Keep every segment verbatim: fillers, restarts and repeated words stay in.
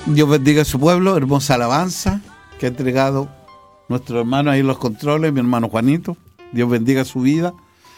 Dios bendiga a su pueblo, hermosa alabanza que ha entregado nuestro hermano ahí en los controles, mi hermano Juanito. Dios bendiga su vida.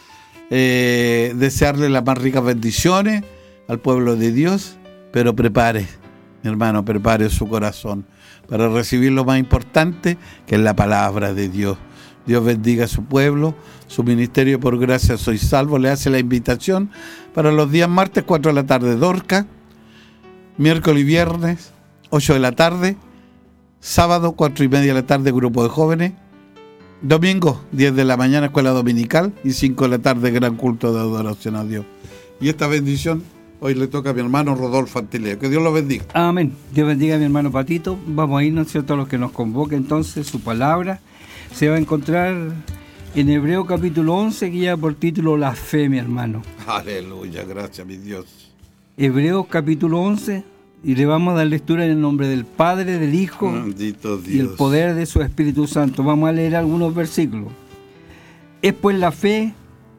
Eh, desearle las más ricas bendiciones al pueblo de Dios, pero prepare, mi hermano, prepare su corazón para recibir lo más importante, que es la palabra de Dios. Dios bendiga a su pueblo, su ministerio Por Gracia Soy Salvo le hace la invitación para los días martes, cuatro de la tarde, Dorca, miércoles y viernes, ocho de la tarde, sábado, cuatro y media de la tarde, grupo de jóvenes, domingo, diez de la mañana, escuela dominical, y cinco de la tarde, gran culto de adoración a Dios. Y esta bendición hoy le toca a mi hermano Rodolfo Antileo. Que Dios lo bendiga. Amén. Dios bendiga a mi hermano Patito. Vamos a irnos, ¿cierto?, a los que nos convoca. Entonces, su palabra se va a encontrar en Hebreo capítulo once, que lleva por título La Fe, mi hermano. Aleluya, gracias, mi Dios. Hebreos capítulo once, y le vamos a dar lectura en el nombre del Padre, del Hijo Bendito Dios. y el poder de su Espíritu Santo. Vamos a leer algunos versículos. Es pues la fe,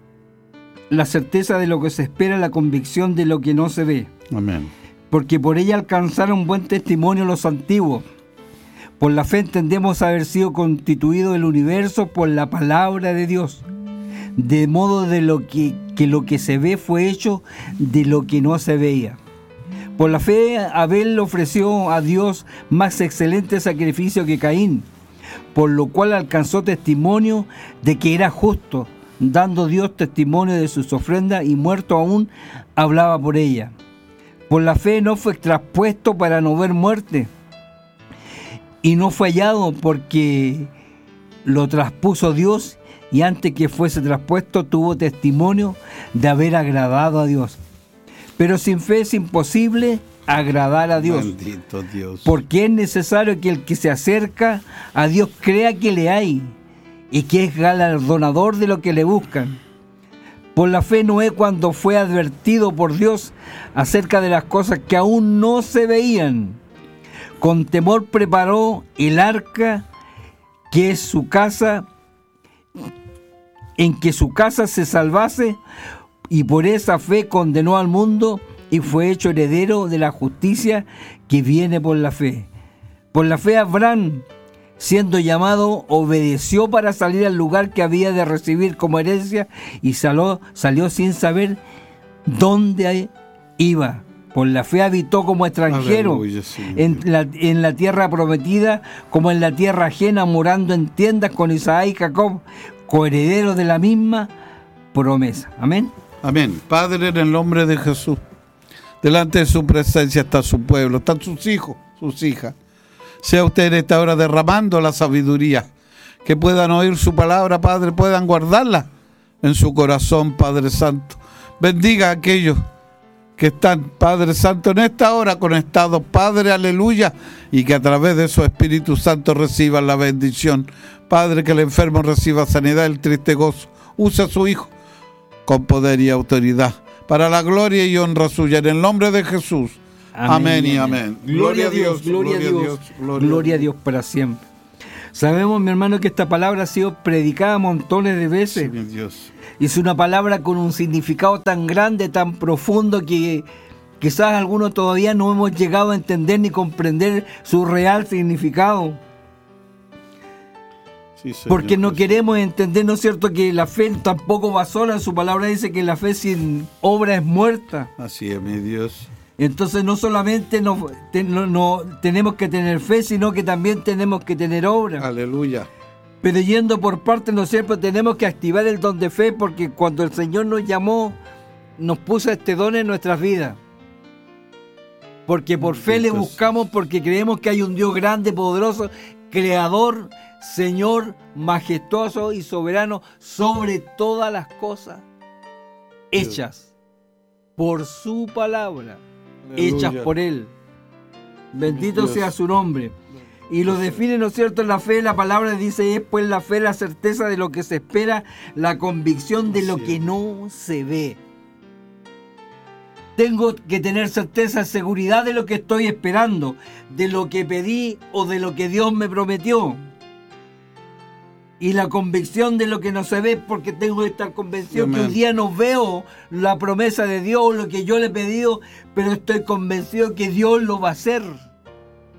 la certeza de lo que se espera, la convicción de lo que no se ve. Amén. Porque por ella alcanzaron buen testimonio los antiguos. Por la fe entendemos haber sido constituido el universo por la palabra de Dios, de modo de lo que, que lo que se ve fue hecho de lo que no se veía. Por la fe Abel ofreció a Dios más excelente sacrificio que Caín, por lo cual alcanzó testimonio de que era justo, dando Dios testimonio de sus ofrendas, y muerto aún hablaba por ella. Por la fe no fue traspuesto para no ver muerte, y no fue hallado porque lo traspuso Dios, y antes que fuese traspuesto tuvo testimonio de haber agradado a Dios. Pero sin fe es imposible agradar a Dios. Bendito Dios. Porque es necesario que el que se acerca a Dios crea que le hay y que es galardonador de lo que le buscan. Por la fe Noé, cuando fue advertido por Dios acerca de las cosas que aún no se veían, con temor preparó el arca, que es su casa, en que su casa se salvase, y por esa fe condenó al mundo y fue hecho heredero de la justicia que viene por la fe. Por la fe Abraham, siendo llamado, obedeció para salir al lugar que había de recibir como herencia, y salió, salió sin saber dónde iba. Por la fe habitó como extranjero Aleluya, sí, en, la, en la tierra prometida, como en la tierra ajena, morando en tiendas con Isaac y Jacob, coherederos de la misma promesa. Amén. Amén. Padre, en el nombre de Jesús, delante de su presencia está su pueblo, están sus hijos, sus hijas. Sea usted en esta hora derramando la sabiduría, que puedan oír su palabra, Padre, puedan guardarla en su corazón, Padre Santo. Bendiga a aquellos que están, Padre Santo, en esta hora conectados, Padre, aleluya, y que a través de su Espíritu Santo reciban la bendición. Padre, que el enfermo reciba sanidad, el triste gozo. Usa a su Hijo con poder y autoridad, para la gloria y honra suya, en el nombre de Jesús. Amén, amén y amén. Gloria a Dios, gloria a Dios, gloria a Dios, gloria a Dios para siempre. Sabemos, mi hermano, que esta palabra ha sido predicada montones de veces. Sí, mi Dios. Es una palabra con un significado tan grande, tan profundo, que quizás algunos todavía no hemos llegado a entender ni comprender su real significado. Sí, Señor, porque no Jesús. queremos entender, ¿no es cierto?, que la fe tampoco va sola. Su palabra dice que la fe sin obra es muerta. Así es, mi Dios. Entonces no solamente no, te, no, no tenemos que tener fe, sino que también tenemos que tener obra. Aleluya. Pero yendo por parte, ¿no es cierto?, tenemos que activar el don de fe, porque cuando el Señor nos llamó, nos puso este don en nuestras vidas. Porque por fe le buscamos, porque creemos que hay un Dios grande, poderoso, creador, Señor, majestuoso y soberano sobre todas las cosas, hechas por su palabra, Aleluya. hechas por Él. Bendito Dios sea su nombre. Y lo define, ¿no es cierto?, en la fe. La palabra dice: es pues la fe, la certeza de lo que se espera, la convicción de lo que no se ve. Tengo que tener certeza, seguridad de lo que estoy esperando, de lo que pedí o de lo que Dios me prometió. Y la convicción de lo que no se ve, porque tengo que estar convencido. Amén. Que un día no veo la promesa de Dios, lo que yo le he pedido, pero estoy convencido que Dios lo va a hacer.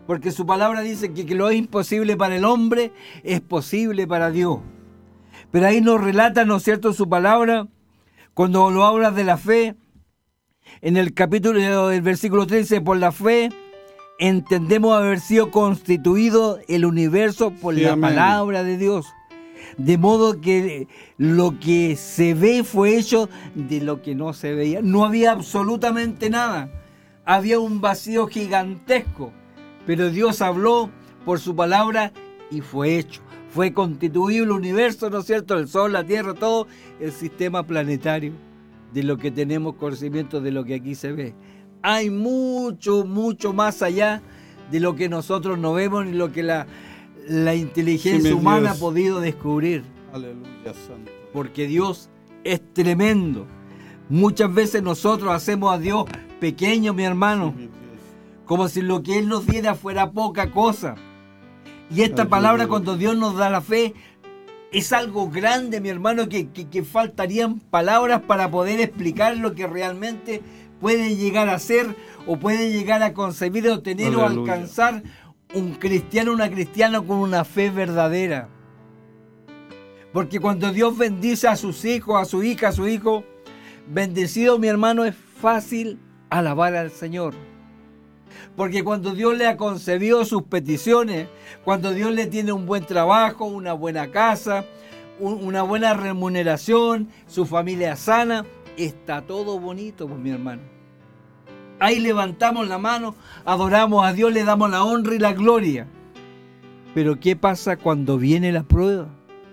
Porque su palabra dice que, que lo es imposible para el hombre es posible para Dios. Pero ahí nos relata, ¿no es cierto?, su palabra, cuando lo habla de la fe, en el capítulo del versículo trece, por la fe entendemos haber sido constituido el universo por Sí, la amén. palabra de Dios. De modo que lo que se ve fue hecho de lo que no se veía. No había absolutamente nada. Había un vacío gigantesco. Pero Dios habló por su palabra y fue hecho. Fue constituido el universo, ¿no es cierto? El sol, la tierra, todo el sistema planetario de lo que tenemos conocimiento de lo que aquí se ve. Hay mucho, mucho más allá de lo que nosotros no vemos ni lo que la... la inteligencia Sí, mi humana Dios. ha podido descubrir, Aleluya, santo. porque Dios es tremendo. Muchas veces nosotros hacemos a Dios pequeño, mi hermano, Mi Dios. como si lo que Él nos diera fuera poca cosa. Y esta Aleluya. palabra, cuando Dios nos da la fe, es algo grande, mi hermano, que, que, que faltarían palabras para poder explicar lo que realmente puede llegar a ser o puede llegar a concebir o tener o Aleluya. alcanzar un cristiano, una cristiana con una fe verdadera. Porque cuando Dios bendice a sus hijos, a su hija, a su hijo, bendecido, mi hermano, es fácil alabar al Señor. Porque cuando Dios le ha concebido sus peticiones, cuando Dios le tiene un buen trabajo, una buena casa, un, una buena remuneración, su familia sana, está todo bonito, pues, mi hermano. Ahí levantamos la mano, adoramos a Dios, le damos la honra y la gloria. Pero ¿qué pasa cuando viene la prueba?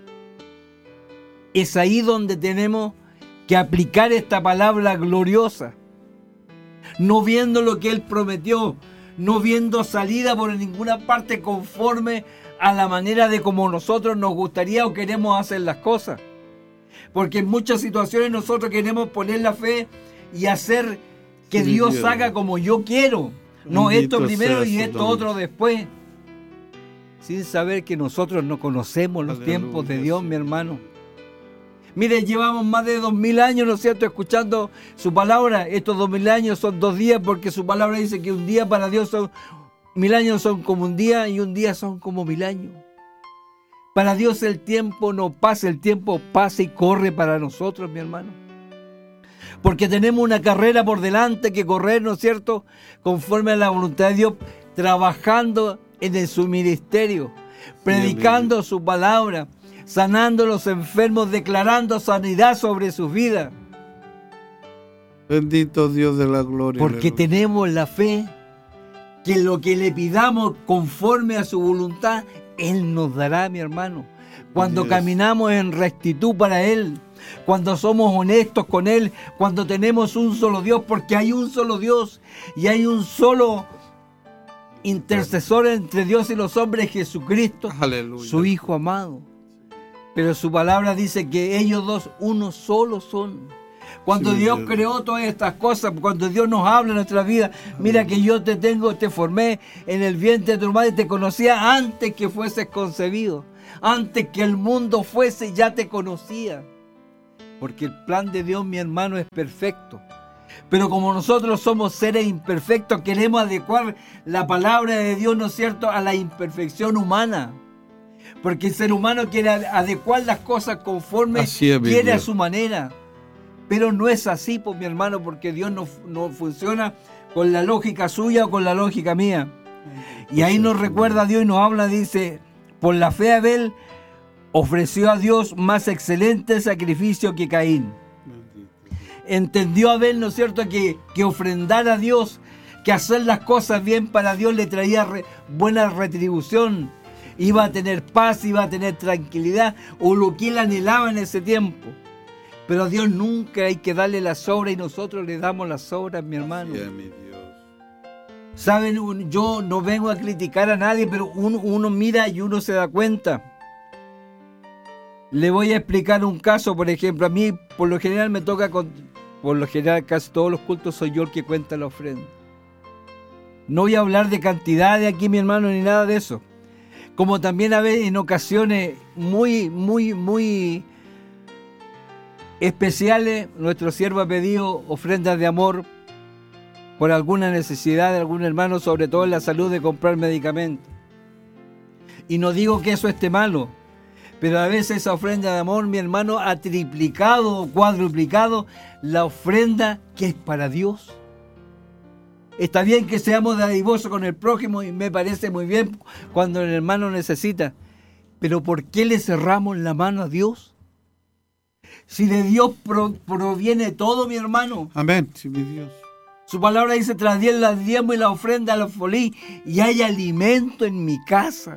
Es ahí donde tenemos que aplicar esta palabra gloriosa. No viendo lo que Él prometió, no viendo salida por ninguna parte conforme a la manera de como nosotros nos gustaría o queremos hacer las cosas. Porque en muchas situaciones nosotros queremos poner la fe y hacer que Sí, Dios Dios. haga como yo quiero. No, Bendito esto primero sea y su esto nombre. otro después. Sin saber que nosotros no conocemos los Aleluya, tiempos de Dios, sí. mi hermano. Mire, llevamos más de dos mil años, ¿no es cierto?, escuchando su palabra. Estos dos mil años son dos días porque su palabra dice que un día para Dios son... Mil años son como un día y un día son como mil años. Para Dios el tiempo no pasa, el tiempo pasa y corre para nosotros, mi hermano. Porque tenemos una carrera por delante que correr, ¿no es cierto?, conforme a la voluntad de Dios, trabajando en el- su ministerio, predicando su palabra, sanando a los enfermos, declarando sanidad sobre sus vidas. Bendito Dios de la gloria. Porque aleluya. tenemos la fe que lo que le pidamos conforme a su voluntad, Él nos dará, mi hermano. Cuando Dios. caminamos en rectitud para Él, cuando somos honestos con Él, cuando tenemos un solo Dios, porque hay un solo Dios y hay un solo intercesor entre Dios y los hombres, Jesucristo, Aleluya. su Hijo amado. Pero su palabra dice que ellos dos, uno solo son. Cuando Sí, Dios Dios. creó todas estas cosas, cuando Dios nos habla en nuestra vida, mira que yo te tengo, te formé en el vientre de tu madre, te conocía antes que fueses concebido, antes que el mundo fuese, ya te conocía. Porque el plan de Dios, mi hermano, es perfecto. Pero como nosotros somos seres imperfectos, queremos adecuar la palabra de Dios, ¿no es cierto?, a la imperfección humana. Porque el ser humano quiere adecuar las cosas conforme Así es, mi quiere a Dios. su manera. Pero no es así, pues, mi hermano, porque Dios no, no funciona con la lógica suya o con la lógica mía. Y ahí nos recuerda a Dios y nos habla, dice, por la fe Abel ofreció a Dios más excelente sacrificio que Caín. Entendió Abel, ¿no es cierto?, que, que ofrendar a Dios, que hacer las cosas bien para Dios le traía re- buena retribución. Iba a tener paz, iba a tener tranquilidad, o lo que él anhelaba en ese tiempo. Pero a Dios nunca hay que darle las obras y nosotros le damos las obras, mi hermano. Así es, mi Dios. Saben, Un- yo no vengo a criticar a nadie, pero uno, uno mira y uno se da cuenta. Le voy a explicar un caso, por ejemplo. A mí, por lo general, me toca, con, por lo general, casi todos los cultos soy yo el que cuenta la ofrenda. No voy a hablar de cantidad de aquí, mi hermano, ni nada de eso. Como también a veces en ocasiones muy, muy, muy especiales, nuestro siervo ha pedido ofrendas de amor por alguna necesidad de algún hermano, sobre todo en la salud, de comprar medicamentos. Y no digo que eso esté malo, pero a veces esa ofrenda de amor, mi hermano, ha triplicado o cuadruplicado la ofrenda que es para Dios. Está bien que seamos dadivosos con el prójimo y me parece muy bien cuando el hermano necesita, pero ¿por qué le cerramos la mano a Dios? Si de Dios pro, proviene todo, mi hermano. Amén, sí, mi Dios. Su palabra dice, tras diez las diezmos y la ofrenda a los folí, y hay alimento en mi casa.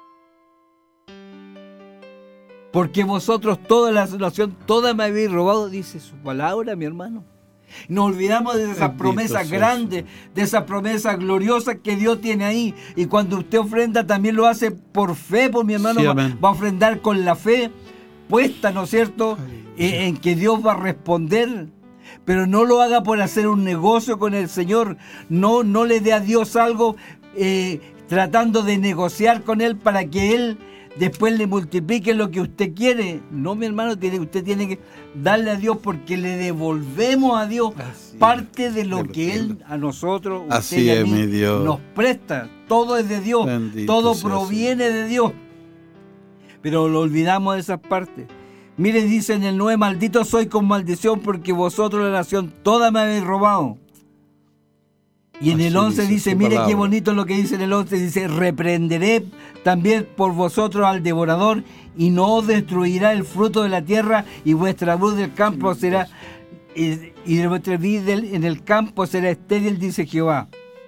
Porque vosotros toda la situación, toda me habéis robado, dice su palabra, mi hermano. Nos olvidamos de esas promesas grandes, de esas promesas gloriosas que Dios tiene ahí. Y cuando usted ofrenda, también lo hace por fe, pues mi hermano, sí, va, va a ofrendar con la fe puesta, ¿no es cierto?, en, en que Dios va a responder. Pero no lo haga por hacer un negocio con el Señor. No, no le dé a Dios algo eh, tratando de negociar con Él para que Él después le multiplique lo que usted quiere. No, mi hermano, tiene, usted tiene que darle a Dios, porque le devolvemos a Dios así parte de lo, de lo que, que Él a nosotros, usted así y a es, mí, mi Dios, nos presta. Todo es de Dios. Bendito todo proviene así de Dios. Pero lo olvidamos de esas partes. Mire, dice en el nueve, maldito soy con maldición, porque vosotros la nación toda me habéis robado. Y en así el once dice, dice mire palabra. Qué bonito lo que dice en el once, dice, reprenderé también por vosotros al devorador, y no os destruirá el fruto de la tierra, y vuestra vid del campo sí, será, y, y vuestra vid en el campo será estéril, dice Jehová.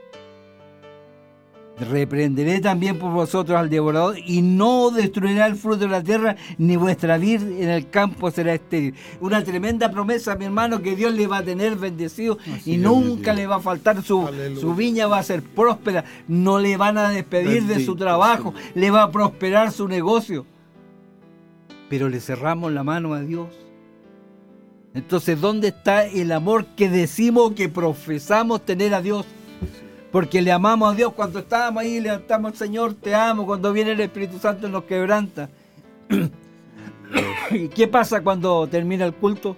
Reprenderé también por vosotros al devorador, y no destruirá el fruto de la tierra, ni vuestra vid en el campo será estéril. Una tremenda promesa, mi hermano, que Dios le va a tener bendecido. Así y nunca le va a faltar, su, su viña va a ser próspera, no le van a despedir Bendito, de su trabajo, sí. Le va a prosperar su negocio. Pero le cerramos la mano a Dios. Entonces, ¿dónde está el amor que decimos, que profesamos tener a Dios? Porque le amamos a Dios. Cuando estábamos ahí, le levantamos, Señor, te amo. Cuando viene el Espíritu Santo nos quebranta. ¿Y qué pasa cuando termina el culto?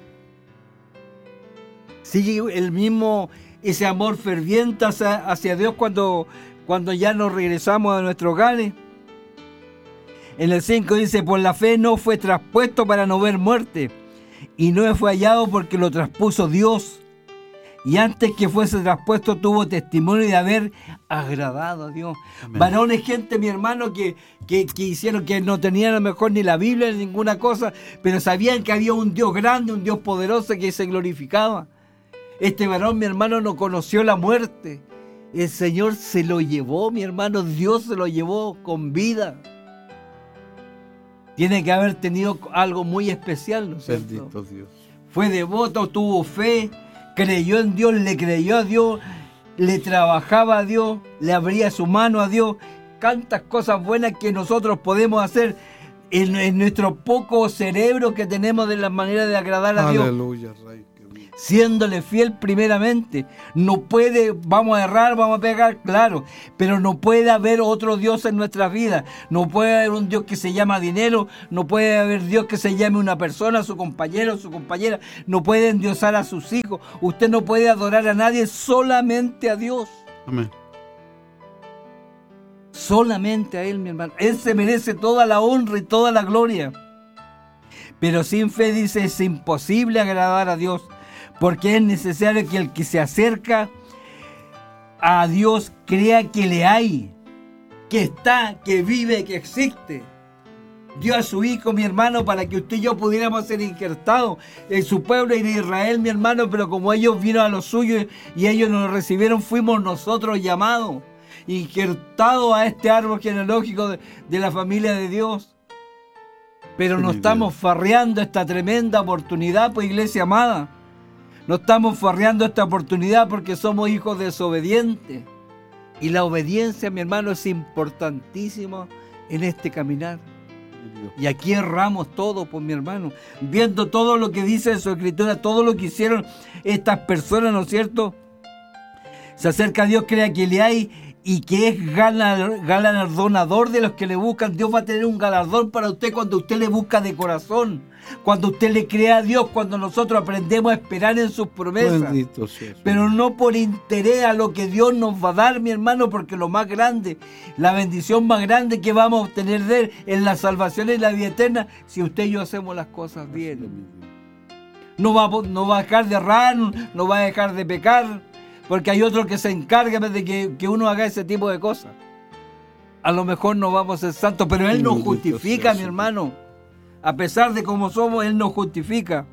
Sigue el mismo, ese amor ferviente hacia, hacia Dios cuando, cuando ya nos regresamos a nuestros hogares. En el cinco dice, por la fe no fue traspuesto para no ver muerte, y no fue hallado porque lo traspuso Dios. Y antes que fuese traspuesto tuvo testimonio de haber agradado a Dios. Amén. Varones, gente, mi hermano, que, que, que hicieron, que no tenían a lo mejor ni la Biblia ni ninguna cosa, pero sabían que había un Dios grande, un Dios poderoso que se glorificaba. Este varón, mi hermano, no conoció la muerte. El Señor se lo llevó, mi hermano, Dios se lo llevó con vida. Tiene que haber tenido algo muy especial, ¿no es cierto? Bendito Dios. Fue devoto, tuvo fe, creyó en Dios, le creyó a Dios, le trabajaba a Dios, le abría su mano a Dios. Tantas cosas buenas que nosotros podemos hacer en, en nuestro poco cerebro que tenemos de la manera de agradar a Dios. Aleluya, Rey. Siéndole fiel primeramente. No puede, vamos a errar, vamos a pegar, claro, pero no puede haber otro Dios en nuestras vidas. No puede haber un Dios que se llama dinero, no puede haber Dios que se llame una persona, su compañero, su compañera. No puede endiosar a sus hijos. Usted no puede adorar a nadie, solamente a Dios. Amén. Solamente a Él, mi hermano. Él se merece toda la honra y toda la gloria. Pero sin fe, dice, es imposible agradar a Dios. Porque es necesario que el que se acerca a Dios crea que le hay, que está, que vive, que existe. Dio a su Hijo, mi hermano, para que usted y yo pudiéramos ser injertados en su pueblo y en Israel, mi hermano, pero como ellos vino a los suyos y ellos nos recibieron, fuimos nosotros llamados, injertados a este árbol genealógico de, de la familia de Dios. Pero no estamos farreando esta tremenda oportunidad, pues, iglesia amada. No estamos farreando esta oportunidad porque somos hijos desobedientes. Y la obediencia, mi hermano, es importantísima en este caminar. Y aquí erramos todo, pues, mi hermano. Viendo todo lo que dice en su escritura, todo lo que hicieron estas personas, ¿no es cierto? Se acerca a Dios, crea que le hay y que es galardonador de los que le buscan. Dios va a tener un galardón para usted cuando usted le busca de corazón, cuando usted le cree a Dios, cuando nosotros aprendemos a esperar en sus promesas. Bendito sea, pero no por interés a lo que Dios nos va a dar, mi hermano, porque lo más grande, la bendición más grande que vamos a obtener de Él es la salvación y la vida eterna, si usted y yo hacemos las cosas bien. No va, no va a dejar de errar, no va a dejar de pecar, porque hay otro que se encarga de que, que uno haga ese tipo de cosas. A lo mejor no vamos a ser santos, pero Él nos justifica, mi hermano. A pesar de cómo somos, Él nos justifica.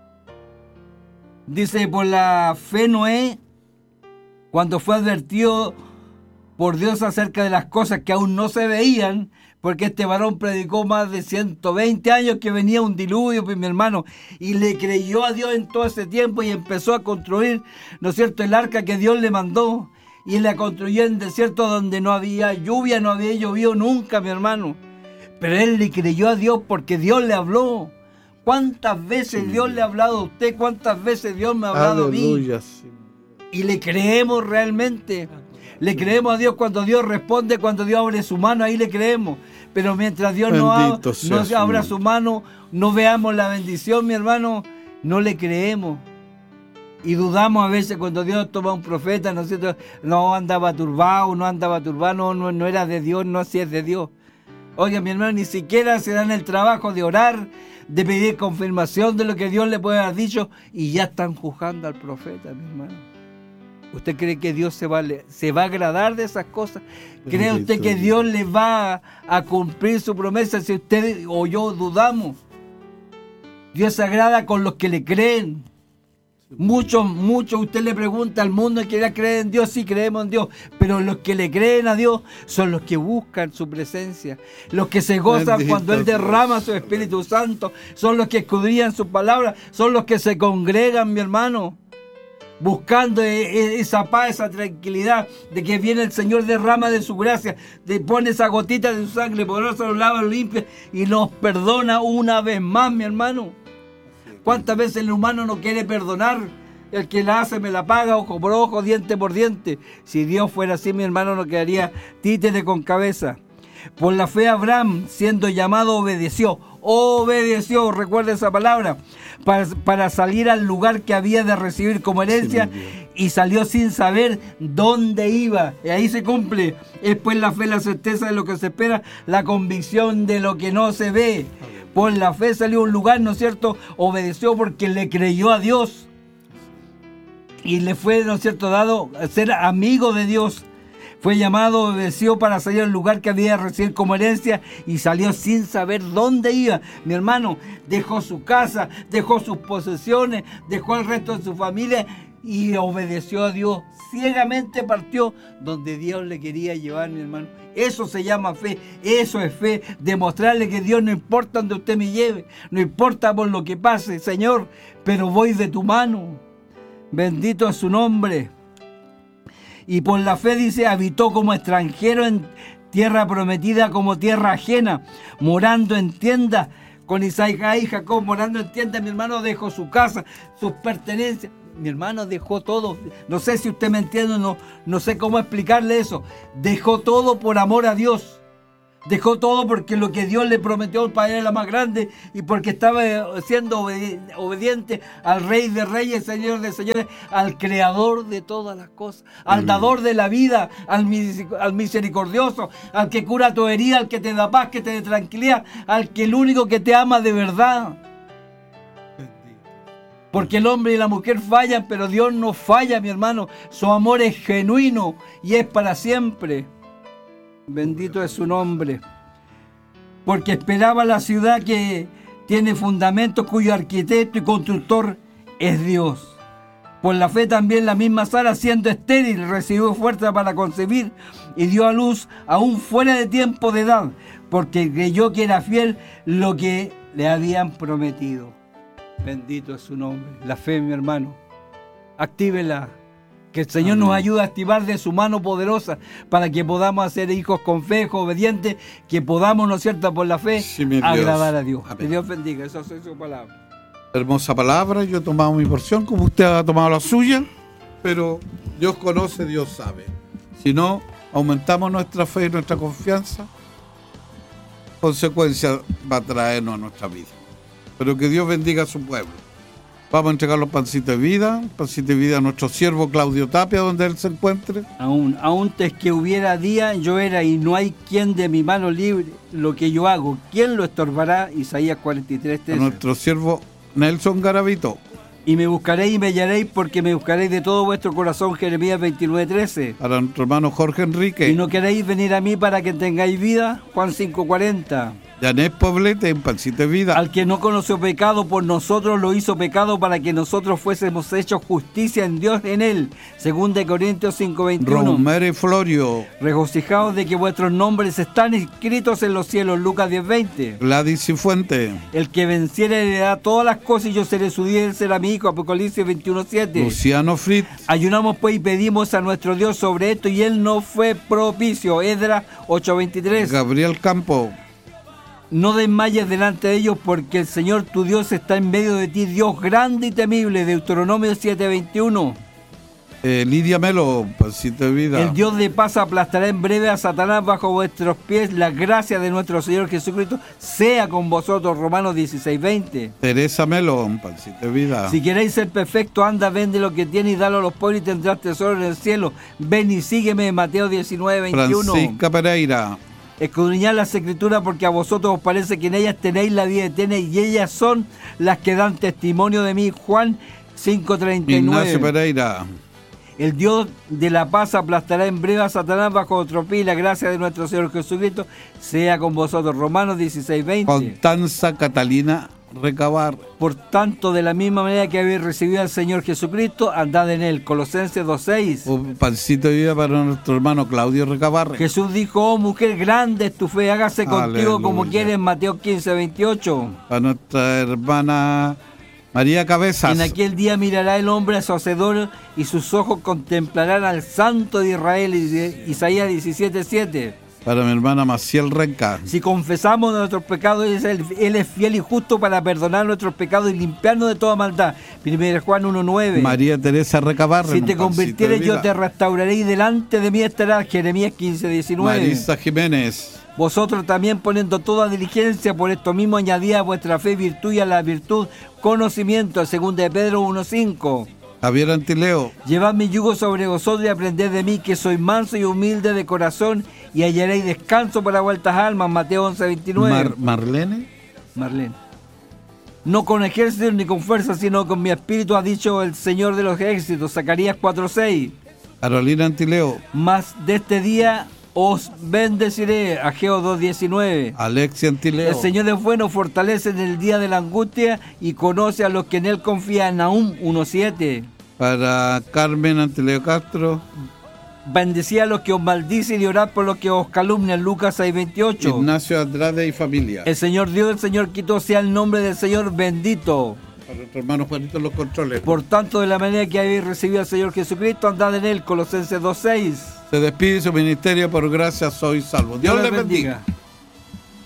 Dice, por la fe Noé, cuando fue advertido por Dios acerca de las cosas que aún no se veían, porque este varón predicó más de ciento veinte años que venía un diluvio, pues, mi hermano, y le creyó a Dios en todo ese tiempo y empezó a construir, ¿no es cierto?, el arca que Dios le mandó, y la construyó en desierto donde no había lluvia, no había llovido nunca, mi hermano. Pero él le creyó a Dios porque Dios le habló. ¿Cuántas veces Dios le ha hablado a usted? ¿Cuántas veces Dios me ha hablado Aleluya, a mí? Sí. Y le creemos realmente. Le creemos a Dios cuando Dios responde, cuando Dios abre su mano, ahí le creemos. Pero mientras Dios no, ha, no abra su mano, no veamos la bendición, mi hermano, no le creemos. Y dudamos a veces cuando Dios toma un profeta, ¿no es cierto? No andaba turbado, no andaba turbado, no, no, no era de Dios, no así es de Dios. Oiga, mi hermano, ni siquiera se dan el trabajo de orar, de pedir confirmación de lo que Dios le puede haber dicho, y ya están juzgando al profeta, mi hermano. ¿Usted cree que Dios se va, se va a agradar de esas cosas? ¿Cree usted que Dios le va a cumplir su promesa si usted o yo dudamos? Dios se agrada con los que le creen. Muchos, muchos, usted le pregunta al mundo que cree en Dios, sí creemos en Dios, pero los que le creen a Dios son los que buscan su presencia, los que se gozan Bendito cuando Él derrama su Espíritu Santo, son los que escudriñan su palabra, son los que se congregan, mi hermano, buscando esa paz, esa tranquilidad de que viene el Señor, derrama de su gracia, de pone esa gotita de su sangre poderosa, lo lava, lo limpia y nos perdona una vez más, mi hermano. ¿Cuántas veces el humano no quiere perdonar? El que la hace me la paga, ojo por ojo, diente por diente. Si Dios fuera así, mi hermano, no quedaría títere con cabeza. Por la fe Abraham, siendo llamado, obedeció. Obedeció, recuerda esa palabra. Para, para salir al lugar que había de recibir como herencia, sí, y salió sin saber dónde iba. Y ahí se cumple. Es pues la fe, la certeza de lo que se espera, la convicción de lo que no se ve. Por la fe salió a un lugar, ¿no es cierto? Obedeció porque le creyó a Dios. Y le fue, ¿no es cierto?, dado a ser amigo de Dios. Fue llamado, obedeció para salir al lugar que había de recibir como herencia y salió sin saber dónde iba. Mi hermano dejó su casa, dejó sus posesiones, dejó el resto de su familia y obedeció a Dios. Ciegamente partió donde Dios le quería llevar, mi hermano. Eso se llama fe, eso es fe, demostrarle que Dios no importa donde usted me lleve, no importa por lo que pase, Señor, pero voy de tu mano. Bendito es su nombre. Y por la fe, dice, habitó como extranjero en tierra prometida, como tierra ajena, morando en tiendas con Isaac y Jacob, morando en tiendas. Mi hermano dejó su casa, sus pertenencias. Mi hermano dejó todo. No sé si usted me entiende, no, no sé cómo explicarle eso. Dejó todo por amor a Dios. Dejó todo porque lo que Dios le prometió para él era más grande y porque estaba siendo obedi- obediente al Rey de Reyes, Señor de Señores, al Creador de todas las cosas, al dador de la vida, al, mis- al misericordioso, al que cura tu herida, al que te da paz, que te da tranquilidad, al que el único que te ama de verdad. Porque el hombre y la mujer fallan, pero Dios no falla, mi hermano. Su amor es genuino y es para siempre. Bendito es su nombre. Porque esperaba la ciudad que tiene fundamentos, cuyo arquitecto y constructor es Dios. Por la fe también la misma Sara, siendo estéril, recibió fuerza para concebir y dio a luz aún fuera de tiempo de edad, porque creyó que era fiel lo que le habían prometido. Bendito es su nombre. La fe, mi hermano, actívela. Que el Señor Amén. Nos ayude a activar de su mano poderosa para que podamos hacer hijos con fe, obedientes, que podamos, ¿no es cierto?, por la fe, sí, agradar a Dios. Amén. Que Dios bendiga. Esa es su palabra. Hermosa palabra. Yo he tomado mi porción como usted ha tomado la suya, pero Dios conoce, Dios sabe. Si no, aumentamos nuestra fe y nuestra confianza, consecuencia va a traernos a nuestra vida. Pero que Dios bendiga a su pueblo. Vamos a entregar los pancitos de vida, pancitos de vida a nuestro siervo Claudio Tapia, donde él se encuentre. Aún, antes que hubiera día, yo era, y no hay quien de mi mano libre lo que yo hago. ¿Quién lo estorbará? Isaías cuarenta y tres, trece. A nuestro siervo Nelson Garavito. Y me buscaréis y me hallaréis, porque me buscaréis de todo vuestro corazón, Jeremías veintinueve, trece. Para nuestro hermano Jorge Enrique. Y no queréis venir a mí para que tengáis vida, Juan cinco, cuarenta. Janet Poblete, en pancito de vida. Al que no conoció pecado, por nosotros lo hizo pecado, para que nosotros fuésemos hechos justicia en Dios en él. Segunda de Corintios cinco, veintiuno. Rosemary Florio. Regocijaos de que vuestros nombres están escritos en los cielos, Lucas diez, veinte. Gladys Cifuente. El que venciere le da todas las cosas, y yo seré su Dios, él será mi hijo, Apocalipsis veintiuno, siete. Luciano Fritz. Ayunamos pues y pedimos a nuestro Dios sobre esto, y él no fue propicio, Esdras ocho, veintitrés. Gabriel Campo. No desmayes delante de ellos, porque el Señor tu Dios está en medio de ti, Dios grande y temible, Deuteronomio siete, veintiuno. Eh, Lidia Melo, pancito de vida. El Dios de paz aplastará en breve a Satanás bajo vuestros pies. La gracia de nuestro Señor Jesucristo sea con vosotros, Romanos dieciséis, veinte. Teresa Melo, pancito de vida. Si queréis ser perfecto, anda, vende lo que tienes y dalo a los pobres, y tendrás tesoro en el cielo. Ven y sígueme, Mateo diecinueve, veintiuno. Francisca Pereira. Escudriñad las Escrituras, porque a vosotros os parece que en ellas tenéis la vida eterna, y ellas son las que dan testimonio de mí, Juan cinco, treinta y nueve. Ignacio Pereira. El Dios de la paz aplastará en breve a Satanás bajo vuestro pie, y la gracia de nuestro Señor Jesucristo sea con vosotros. Romanos dieciséis, veinte. Constanza Catalina Recabar. Por tanto, de la misma manera que habéis recibido al Señor Jesucristo, andad en él. Colosenses dos, seis. Un pancito de vida para nuestro hermano Claudio Recabarre. Jesús dijo: oh mujer, grande es tu fe, hágase contigo Aleluya. como quieres. Mateo quince, veintiocho. Para nuestra hermana María Cabezas. En aquel día mirará el hombre a su hacedor, y sus ojos contemplarán al Santo de Israel. Isaías diecisiete, siete. Para mi hermana Maciel Renca. Si confesamos nuestros pecados, Él, Él es fiel y justo para perdonar nuestros pecados y limpiarnos de toda maldad. primera Juan uno, nueve. María Teresa Recabarre. Si te convirtieres, yo te restauraré, y delante de mí estarás. Jeremías quince, diecinueve. Marisa Jiménez. Vosotros también, poniendo toda diligencia, por esto mismo añadid a vuestra fe virtud, y a la virtud conocimiento. Segunda de Pedro uno, cinco. Javier Antileo. Llevad mi yugo sobre vosotros y aprended de mí, que soy manso y humilde de corazón, y hallaréis descanso para vuestras almas. Mateo once, veintinueve. Mar Marlene. Marlene. No con ejército ni con fuerza, sino con mi espíritu, ha dicho el Señor de los ejércitos. Zacarías cuatro, seis. Carolina Antileo. Mas de este día os bendeciré. Ageo dos, diecinueve. Alexia Antileo. El Señor es bueno, fortalece en el día de la angustia, y conoce a los que en él confían. Nahum uno, siete. Para Carmen Antileo Castro. Bendecid a los que os maldicen, y orad por los que os calumnian. Lucas seis, veintiocho. Ignacio Andrade y familia. El Señor dio, el Señor quitó, sea el nombre del Señor bendito. Para nuestro hermano Juanito en los controles. Por tanto, de la manera que habéis recibido al Señor Jesucristo, andad en él. Colosenses dos, seis. Se despide su ministerio, por gracia soy salvo. Dios, Dios les les bendiga. bendiga.